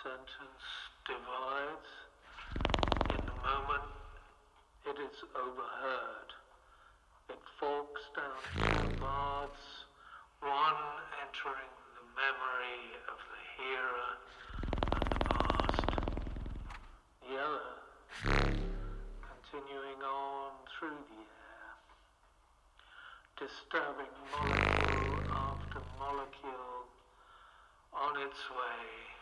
sentence divides, in the moment it is overheard. It forks down two paths, one entering the memory of the hearer and the past, the other continuing on through the air, disturbing molecule after molecule on its way